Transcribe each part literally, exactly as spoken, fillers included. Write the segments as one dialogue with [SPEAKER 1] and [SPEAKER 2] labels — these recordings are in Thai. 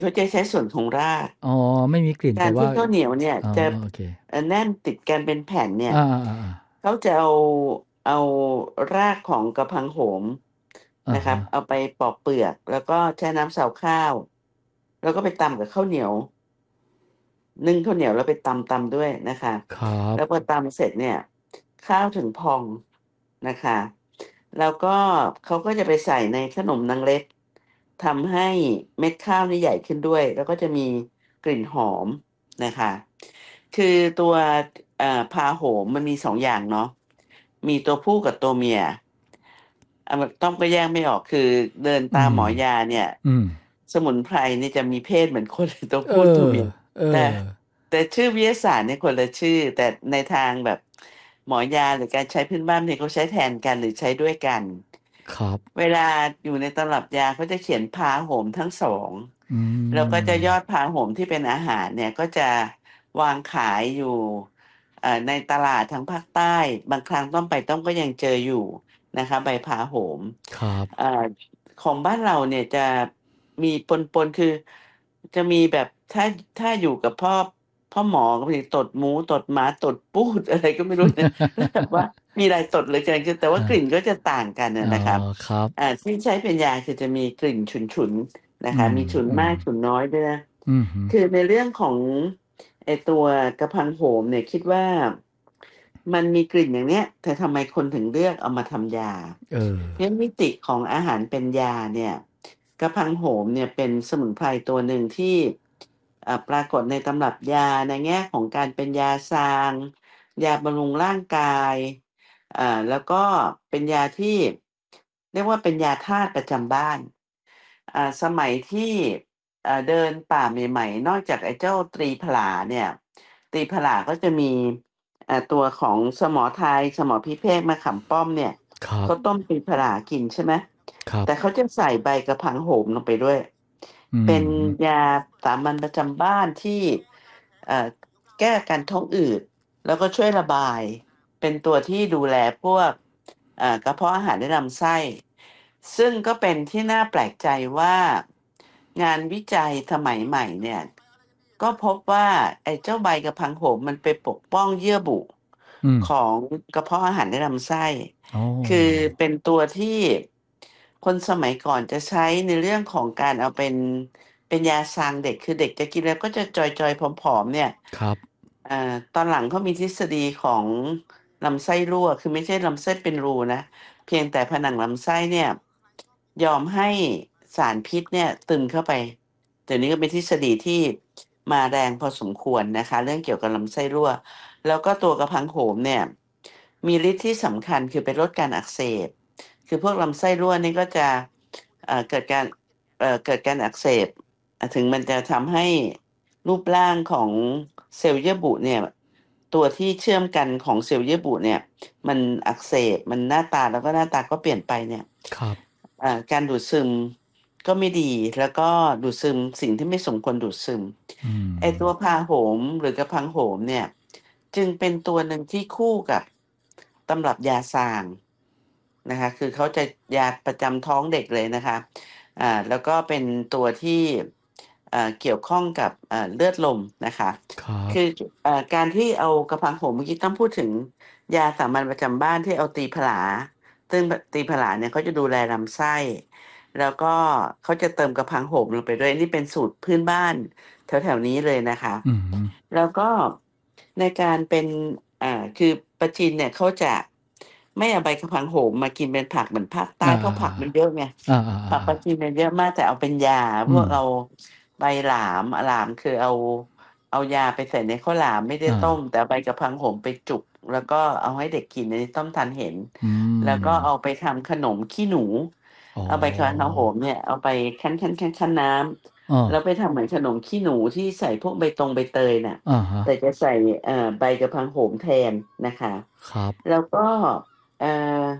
[SPEAKER 1] เขาจะใช้ส่วนของราก
[SPEAKER 2] อ๋อไม่มีกลิ่น
[SPEAKER 1] การ
[SPEAKER 2] แต่ว่า
[SPEAKER 1] ที่ข้าวเหนียวเนี่ย
[SPEAKER 2] อ๋อ
[SPEAKER 1] จะ
[SPEAKER 2] โอเค
[SPEAKER 1] เอ่อแน่นติดกันเป็นแผ่นเนี่ย
[SPEAKER 2] อ่าอ่าอ่า
[SPEAKER 1] เขาจะเอาเอารากของกระพังโหม
[SPEAKER 2] อ่าฮะ
[SPEAKER 1] นะครับเอาไปปอกเปลือกแล้วก็แช่น้ำเสาข้าวแล้วก็ไปตำกับข้าวเหนียวนึ่งข้าวเหนียวแล้วไปตำตำด้วยนะคะ
[SPEAKER 2] ครับ
[SPEAKER 1] แล้วพอตำเสร็จเนี่ยข้าวถึงพองนะคะแล้วก็เขาก็จะไปใส่ในขนมนางเล็ดทำให้เม็ดข้าวนี่ใหญ่ขึ้นด้วยแล้วก็จะมีกลิ่นหอมนะคะคือตัวเอ่อพาโหมมันมีสองอย่างเนาะมีตัวผู้กับตัวเมียอ่ะมันต้องก็แยกไม่ออกคือเดิน
[SPEAKER 2] อื
[SPEAKER 1] ตามห
[SPEAKER 2] ม
[SPEAKER 1] มอยาเนี่ย
[SPEAKER 2] อืม
[SPEAKER 1] สมุนไพรนี่จะมีเพศเหมือนคนเลยตัว
[SPEAKER 2] เอ
[SPEAKER 1] ผู้ตัว
[SPEAKER 2] อ
[SPEAKER 1] เมีย
[SPEAKER 2] เอ
[SPEAKER 1] แต่
[SPEAKER 2] อ
[SPEAKER 1] แต่ชื่อวิทยาศาสตร์เนี่ยคนละชื่อแต่ในทางแบบหมอยาหรือการใช้พื้นบ้านเนี่ยเขาใช้แทนกันหรือใช้ด้วยกัน
[SPEAKER 2] ครับ
[SPEAKER 1] เวลาอยู่ในตำรับยาเขาจะเขียนพาโหมทั้งสอง
[SPEAKER 2] อื
[SPEAKER 1] แล้วก็จะ
[SPEAKER 2] ม
[SPEAKER 1] ยอดพาโหมที่เป็นอาหารเนี่ยก็จะวางขายอยู่เอ่อในตลาดทางภาคใต้บางครั้งต้อมไปต้อมก็ยังเจออยู่นะคะใบพาโหม
[SPEAKER 2] ครับ
[SPEAKER 1] เอ่อของบ้านเราเนี่ยจะมีปนๆคือจะมีแบบถ้าถ้าอยู่กับพ่อพ่อหมอก็มีตดหมูตดหมาตดปูดอะไรก็ไม่รู้เนี่ยแล้วแบบว่ามีหลายตดเหลยกันคือแต่ว่ากลิ่นก็จะต่างกันนะ
[SPEAKER 2] อ๋อ
[SPEAKER 1] นะครับ
[SPEAKER 2] ครับ
[SPEAKER 1] อ่าที่ใช้เป็นยาคือจะมีกลิ่นฉุนๆนะ
[SPEAKER 2] อืม
[SPEAKER 1] คะมีฉุน
[SPEAKER 2] อืม
[SPEAKER 1] มากฉุนน้อยด้วยนะ
[SPEAKER 2] อืมฮึ
[SPEAKER 1] คือในเรื่องของไอตัวกระพังโหมเนี่ยคิดว่ามันมีกลิ่นอย่างเนี้ยแต่ทำไมคนถึงเลือกเอามาทำยา
[SPEAKER 2] เออ
[SPEAKER 1] เพราะมิติของอาหารเป็นยาเนี่ยกระพังโหมเนี่ยเป็นสมุนไพรตัวหนึ่งที่เอ่อปรากฏในตำรับยาในแง่ของการเป็นยาซางยาบำรุงร่างกายอ่าแล้วก็เป็นยาที่เรียกว่าเป็นยาธาตุประจำบ้านอ่าสมัยที่เอ่อเดินป่าใหม่ๆนอกจากไอ้เจ้าตรีผลาเนี่ยตรีผลาก็จะมีอ่าตัวของสมอไทยสมอพิเภกมะขามป้อมเนี่ย
[SPEAKER 2] ครับ
[SPEAKER 1] เขาต้มตรีผลากินใช่ไหม
[SPEAKER 2] ครับ
[SPEAKER 1] แต่เขาจะใส่ใบกระพังโหมลงไปด้วย
[SPEAKER 2] อื
[SPEAKER 1] เป็น
[SPEAKER 2] ม
[SPEAKER 1] ยาสามัญประจำบ้านที่เอ่อแก้อาการท้องอืดแล้วก็ช่วยระบายเป็นตัวที่ดูแลพวกอ่ากระเพาะอาหารในลำไส้ ซึ่งก็เป็นที่น่าแปลกใจว่างานวิจัยสมัยใหม่เนี่ยก็พบว่าไอ้เจ้าใบกระพังโหมมันไปปกป้องเยื่อบุ
[SPEAKER 2] อืม
[SPEAKER 1] ของกระเพาะอาหารในลำไส้
[SPEAKER 2] โอ้
[SPEAKER 1] คือเป็นตัวที่คนสมัยก่อนจะใช้ในเรื่องของการเอาเป็นเป็นยาซางเด็กคือเด็กจะกินแล้วก็จะจอยๆผอมๆเนี่ย
[SPEAKER 2] ครับ
[SPEAKER 1] อ่าตอนหลังเขามีทฤษฎีของลำไส้รั่วคือไม่ใช่ลำไส้เป็นรูนะ เพียงแต่ผนังลำไส้เนี่ยยอมให้สารพิษเนี่ยตึงเข้าไปเดี๋ยวนี้ก็เป็นทฤษฎีที่มาแรงพอสมควรนะคะเรื่องเกี่ยวกับลำไส้รั่วแล้วก็ตัวกระพังโหมเนี่ยมีฤทธิ์ที่สำคัญคือไปลดการอักเสบคือพวกลำไส้รั่วนี่ก็จะเอ่อเกิดการเอ่อเกิดการอักเสบอ่ะถึงมันจะทำให้รูปร่างของเซลล์เยื่อบุเนี่ยตัวที่เชื่อมกันของเซลล์เยื่อบุเนี่ย มันอักเสบมันหน้าตาแล้วก็หน้าตาก็เปลี่ยนไปเนี่ย
[SPEAKER 2] ครับ
[SPEAKER 1] อ่าการดูดซึมก็ไม่ดีแล้วก็ดูดซึมสิ่งที่ไม่สมควรดูดซึม
[SPEAKER 2] อื
[SPEAKER 1] ไอตัว
[SPEAKER 2] ม
[SPEAKER 1] พาโหมหรือกระพังโหมเนี่ยจึงเป็นตัวหนึ่งที่คู่กับตำรับยาซางนะคะคือเขาจะยาประจำท้องเด็กเลยนะคะอ่าแล้วก็เป็นตัวที่อ่าเกี่ยวข้องกับอ่าเลือดลมนะคะ
[SPEAKER 2] ครับ
[SPEAKER 1] คืออ่าการที่เอากระพังโหมเมื่อกี้ต้องพูดถึง ยาสามัญประจำบ้านที่เอาตีผลาซึ่งตีผลาเนี่ยเขาจะดูแลลำไส้แล้วก็เขาจะเติมกระพังโหมลงไปด้วยนี่เป็นสูตรพื้นบ้านแถวๆนี้เลยนะคะ
[SPEAKER 2] อืม
[SPEAKER 1] แล้วก็ในการเป็นอ่าคือปาจีนเนี่ยเขาจะไม่เอาใบกระพังโหมมากินเป็นผักเหมือนภาคใต้
[SPEAKER 2] อ่
[SPEAKER 1] เพราะผักมัน
[SPEAKER 2] า
[SPEAKER 1] เยอะไง
[SPEAKER 2] อ่าอ่า
[SPEAKER 1] ผักปา
[SPEAKER 2] อ่า
[SPEAKER 1] จีนมันเยอะมากแต่เอาเป็นยาพ
[SPEAKER 2] อืม
[SPEAKER 1] วกเอาใบหลามหลามคือเอาเอายาไปใส่ในข้าวหลามไม่ได้
[SPEAKER 2] อ่
[SPEAKER 1] ต้ม
[SPEAKER 2] า
[SPEAKER 1] แต่เอาใบกระพังโหมไปจุก แล้วก็เอาให้เด็กกินอันนี้ต้อมทันเห็น
[SPEAKER 2] อื
[SPEAKER 1] แล้วก็เอา
[SPEAKER 2] ม
[SPEAKER 1] ไปทำขนมขี้หนู
[SPEAKER 2] อ๋อ
[SPEAKER 1] เอาใบกระเพราโหมเนี่ยเอาไปคั้นคั้นคั้นคั้นน้
[SPEAKER 2] อ๋อ
[SPEAKER 1] ำแล้วไปทำเหมือนขนมขี้หนูที่ใส่พวกใบตองใบเตยน่ะ
[SPEAKER 2] อ่าฮะ
[SPEAKER 1] แต่จะใส่เอ่อใบกระเพราโหมแทนนะคะ
[SPEAKER 2] ครับ
[SPEAKER 1] แล้วก็เอ่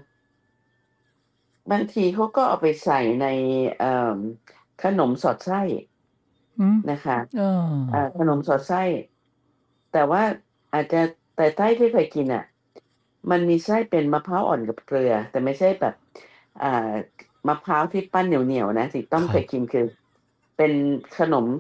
[SPEAKER 1] อบางทีเขาก็เอาไปใส่ในเอ่อขนมสอดไส้
[SPEAKER 2] อืม
[SPEAKER 1] นะคะ
[SPEAKER 2] เออ
[SPEAKER 1] เอ่อขนมสอดไส้แต่ว่าอาจจะแต่ไส้ที่เคยกินอ่ะ มันมีไส้เป็นมะพร้าวอ่อนกับเกลือแต่ไม่ใช่แบบอ่ามะพร้าวที่ปั้นเหนียวๆนะที่ต้อมเค
[SPEAKER 2] ครับ
[SPEAKER 1] ยกินคือเป็นขนม